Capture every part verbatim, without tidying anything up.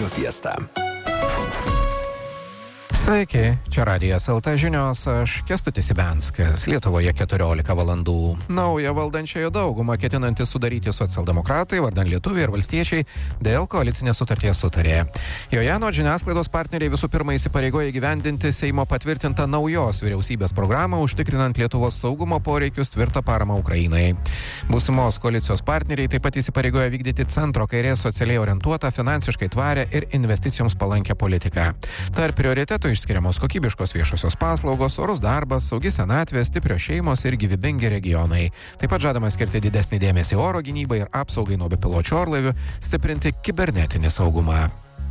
Fiesta. Sveiki, čia Radijas L T žinios, aš Kęstutis Ibenskas, Lietuvoje keturiolika valandų. Naują valdančiąją daugumą ketinantys sudaryti socialdemokratai, vardan lietuviai ir valstiečiai dėl koalicinės sutarties sutarė. Joje nuo žiniasklaidos partneriai visų pirma įsipareigoja įgyvendinti Seimo patvirtintą naujos vyriausybės programą, užtikrinant Lietuvos saugumo poreikius, tvirtą paramą Ukrainai. Būsimos koalicijos partneriai taip pat įsipareigoja vykdyti centro kairės socialiai orientuotą, finansiškai tvarę ir investicijoms palankę politiką. Tarp prioritetų išskiriamos kokybiškos viešosios paslaugos, orus darbas, saugi senatvė, stiprios šeimos ir gyvybingi regionai. Taip pat žadama skirti didesnį dėmesį oro gynybai ir apsaugai nuo bepiločių orlaivių, stiprinti kibernetinį saugumą.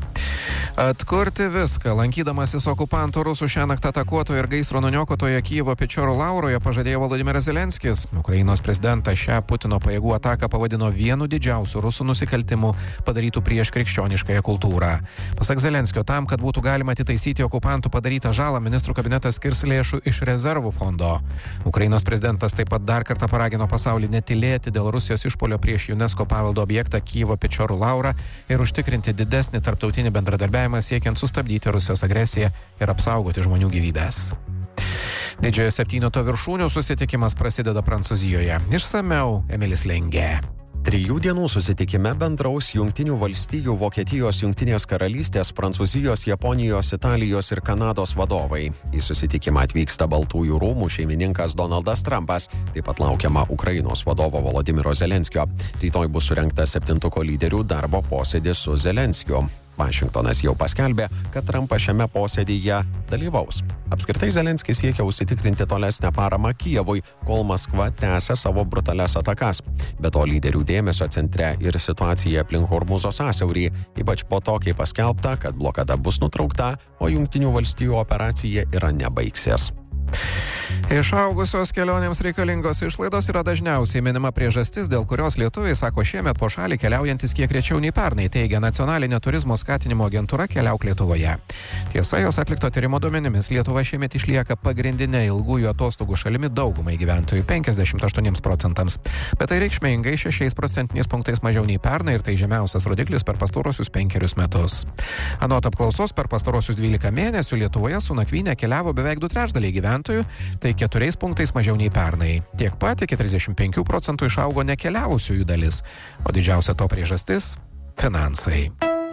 Atkurti viską, lankydamasis okupantų rusų šiąnakt atakuotoje ir gaisro nuniokotoje Kijevo Pečorų Lauroje pažadėjo Volodymyras Zelenskis. Ukrainos prezidentas šią Putino pajėgų ataką pavadino vienu didžiausių rusų nusikaltimų padarytų prieš krikščioniškąją kultūrą. Pasak Zelenskio, tam, kad būtų galima atitaisyti okupantų padarytą žalą, ministrų kabinetas skirs lėšų iš rezervų fondo. Ukrainos prezidentas taip pat dar kartą paragino pasaulį netylėti dėl Rusijos išpuolio prieš UNESCO paveldo objektą Kijevo Pečorų Laurą ir užtikrinti didesnį tarptautinį bendradarbiavimą siekiant sustabdyti Rusijos agresiją ir apsaugoti žmonių gyvybės. Didžiojo septyneto viršūnių susitikimas prasideda Prancūzijoje. Išsamiau Emilis Lengė. Trijų dienų susitikime bendraus Jungtinių valstijų, Vokietijos, Jungtinės karalystės, Prancūzijos, Japonijos, Italijos ir Kanados vadovai. Į susitikimą atvyksta Baltųjų rūmų šeimininkas Donaldas Trumpas. Taip pat laukiama Ukrainos vadovo Volodymyro Zelenskio. Rytoj bus surengtas septintuko lyderių darbo posėdis su Zelenskiu. Vašingtonas jau paskelbė, kad Trumpas šiame posėdyje dalyvaus. Apskritai Zelenskis siekia užsitikrinti tolesnę paramą Kijevui, kol Maskva tęsia savo brutalias atakas. Be to lyderių dėmesio centre ir situacija aplink Hormūzo sąsiaurį, ypač po to, kai paskelbta, kad blokada bus nutraukta, o Jungtinių valstijų operacija yra nebaigsis. Išaugusios kelionėms reikalingos išlaidos yra dažniausiai minima priežastis, dėl kurios lietuviai, sako, šiemet po šalį keliaujantis kiek rečiau nei pernai, teigia Nacionalinė turizmo skatinimo agentūra Keliauk Lietuvoje. Tiesa, jos atlikto tyrimo duomenimis Lietuva šiemet išlieka pagrindinė ilgųjų atostogų šalimi daugumai gyventojų - penkiasdešimt aštuoniems procentams. Bet tai reikšmingai šešiais procentiniais punktais mažiau nei pernai ir tai žemiausias rodiklis per pastarosius penkerius metus. Anot apklausos, per pastarosius dvylika mėnesių Lietuvoje su nakvyne keliavo beveik du trečdaliai gyventojų, tai keturiais punktais mažiau nei pernai. Tiek pat iki trisdešimt penkių procentų išaugo nekeliavusiųjų dalis, o didžiausia to priežastis - finansai.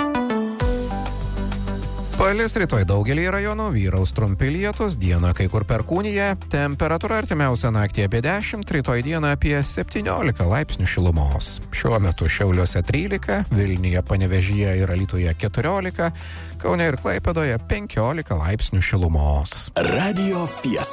Palis rytoj daugelį rajonų, vyraus trumpi lietus, dieną kai kur perkūnija, temperatūra artimiausią naktį apie dešimt, rytoj dieną apie septyniolika laipsnių šilumos. Šiuo metu Šiauliuose trylika, Vilniuje, Panevėžyje ir Alytuje keturiolika, Kaune ir Klaipėdoje penkiolika laipsnių šilumos. Radio Fiesta.